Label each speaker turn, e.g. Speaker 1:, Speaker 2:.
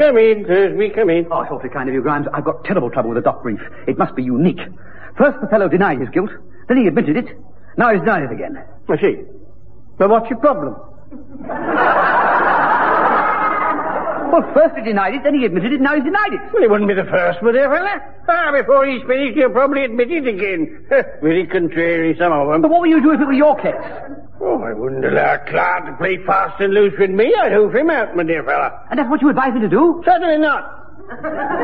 Speaker 1: Come in, Thursby, come in.
Speaker 2: Oh, it's awfully kind of you, Grimes. I've got terrible trouble with the doc brief. It must be unique. First the fellow denied his guilt, then he admitted it. Now he's denied it again.
Speaker 1: I see. Well, what's your problem?
Speaker 2: Well, first he denied it, then he admitted it, now he's denied it.
Speaker 1: Well, he wouldn't be the first, my dear fella. Before he's finished, he'll probably admit it again. Very contrary, some of them.
Speaker 2: But what would you do if it were your case?
Speaker 1: Oh, I wouldn't allow Clark to play fast and loose with me. I'd hoof him out, my dear fella.
Speaker 2: And that's what you advise me to do?
Speaker 1: Certainly not.